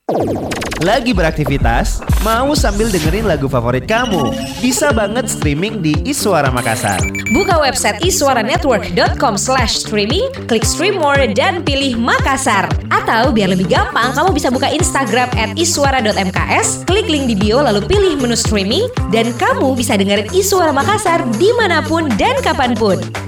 Lagi beraktivitas? Mau sambil dengerin lagu favorit kamu? Bisa banget streaming di Iswara Makassar. Buka website iswaranetwork.com/streaming, klik stream more dan pilih Makassar. Atau biar lebih gampang, kamu bisa buka Instagram @iswara.mks, klik link di bio lalu pilih menu streaming, dan kamu bisa dengerin Iswara Makassar dimanapun dan kapanpun.